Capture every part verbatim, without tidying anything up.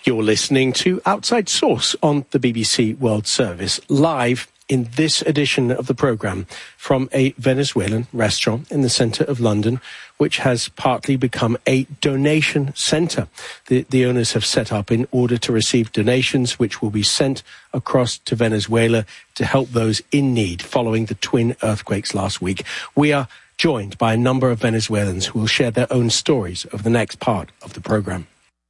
You're listening to Outside Source on the B B C World Service, live in this edition of the programme from a Venezuelan restaurant in the centre of London, which has partly become a donation centre. The, the owners have set up in order to receive donations which will be sent across to Venezuela to help those in need following the twin earthquakes last week. We are joined by a number of Venezuelans who will share their own stories over the next part of the programme.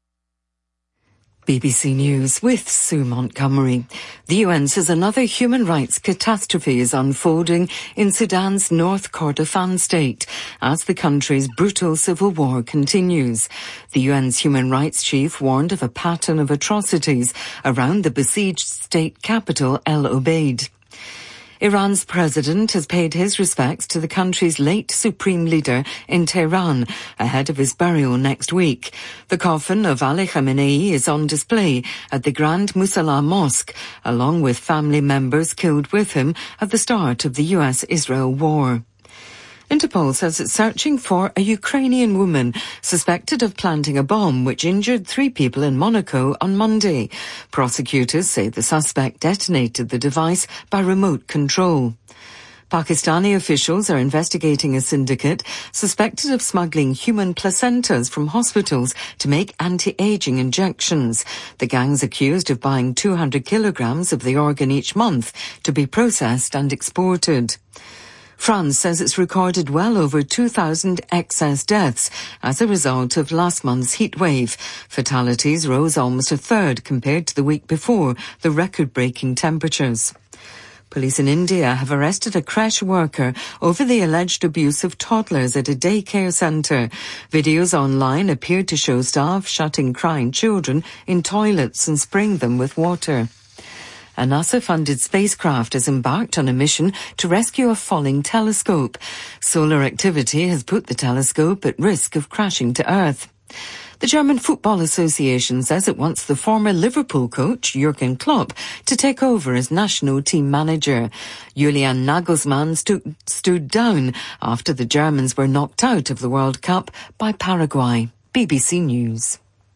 B B C News with Sue Montgomery. The U N says another human rights catastrophe is unfolding in Sudan's North Kordofan state as the country's brutal civil war continues. The U N's human rights chief warned of a pattern of atrocities around the besieged state capital, El Obeid. Iran's president has paid his respects to the country's late supreme leader in Tehran ahead of his burial next week. The coffin of Ali Khamenei is on display at the Grand Musalla Mosque, along with family members killed with him at the start of the U S Israel war. Interpol says it's searching for a Ukrainian woman suspected of planting a bomb which injured three people in Monaco on Monday. Prosecutors say the suspect detonated the device by remote control. Pakistani officials are investigating a syndicate suspected of smuggling human placentas from hospitals to make anti-aging injections. The gang's accused of buying two hundred kilograms of the organ each month to be processed and exported. France says it's recorded well over two thousand excess deaths as a result of last month's heat wave. Fatalities rose almost a third compared to the week before the record-breaking temperatures. Police in India have arrested a creche worker over the alleged abuse of toddlers at a daycare centre. Videos online appeared to show staff shutting crying children in toilets and spraying them with water. A NASA-funded spacecraft has embarked on a mission to rescue a falling telescope. Solar activity has put the telescope at risk of crashing to Earth. The German Football Association says it wants the former Liverpool coach, Jurgen Klopp, to take over as national team manager. Julian Nagelsmann stu- stood down after the Germans were knocked out of the World Cup by Paraguay. B B C News.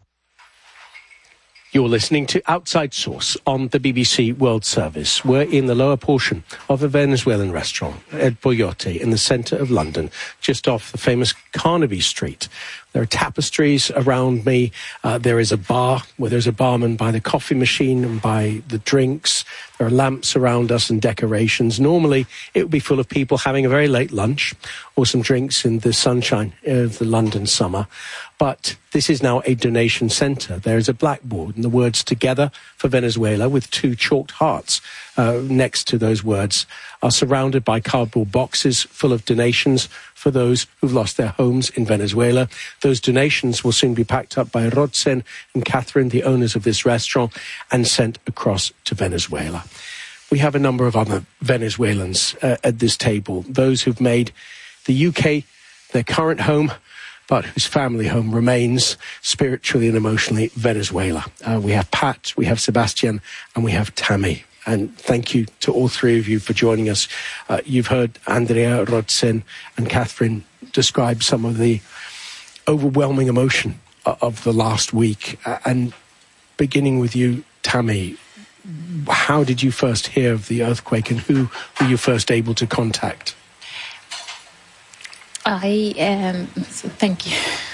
You're listening to Outside Source on the B B C World Service. We're in the lower portion of a Venezuelan restaurant, El Boyote, in the centre of London, just off the famous Carnaby Street. There are tapestries around me. Uh, there is a bar where there's a barman by the coffee machine and by the drinks. There are lamps around us and decorations. Normally, it would be full of people having a very late lunch or some drinks in the sunshine of the London summer. But this is now a donation centre. There is a blackboard and the words "Together for Venezuela" with two chalked hearts uh, next to those words are surrounded by cardboard boxes full of donations for those who've lost their homes in Venezuela. Those donations will soon be packed up by Rodsen and Catherine, the owners of this restaurant, and sent across to Venezuela. We have a number of other Venezuelans uh, at this table, those who've made the U K their current home, but whose family home remains spiritually and emotionally Venezuela. Uh, we have Pat, we have Sebastian, and we have Tammy. And thank you to all three of you for joining us. Uh, you've heard Andrea, Rodsen, and Catherine describe some of the overwhelming emotion of the last week. Uh, and beginning with you, Tammy, how did you first hear of the earthquake and who were you first able to contact? I um, so thank you,